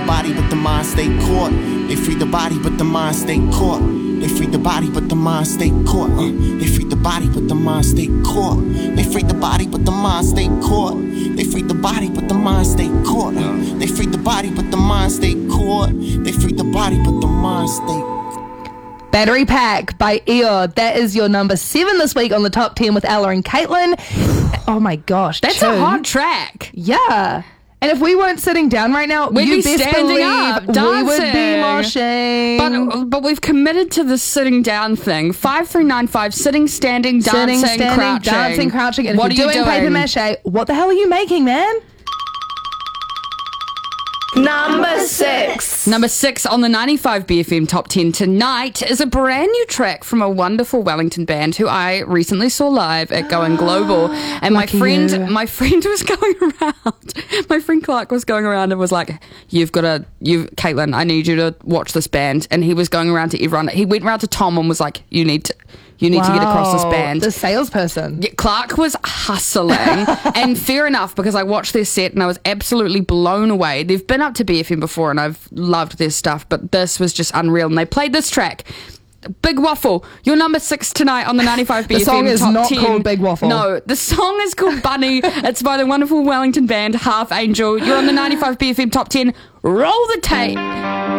body, but the mind stay caught. They free the body, but the mind stay caught. They free the body, but the mind stay caught. They free the body, but the mind stay caught. They free the body, but the mind stay caught. They free the body, but the mind stay caught. They free the body, but the mind stay caught. They free the body, but the mind stay. Battery Pack by Eeyore. That is your number 7 this week on the top 10 with Ella and Caitlin. Oh my gosh, That's a hot track. Yeah. And if we weren't sitting down right now, We'd you be best standing believe up, we would dancing. be moshing. But we've committed to the sitting down thing. 5395, sitting, standing, dancing, crouching. Dancing, crouching. And what if you're doing paper mache, what the hell are you making, man? Number 6. Number 6 on the 95 BFM Top 10 tonight is a brand new track from a wonderful Wellington band who I recently saw live at Going Global. And my friend was going around. My friend Clark was going around and was like, Caitlin, I need you to watch this band. And he was going around to everyone. He went around to Tom and was like, you need to get across this band. The salesperson. Yeah, Clark was hustling. And fair enough, because I watched their set and I was absolutely blown away. They've been up to BFM before and I've loved their stuff, but this was just unreal. And they played this track. Big Waffle, your number 6 tonight on the 95 BFM The song is Top not 10. called Big Waffle. No, the song is called Bunny. It's by the wonderful Wellington band Half Angel. You're on the 95 BFM Top 10. Roll the tape.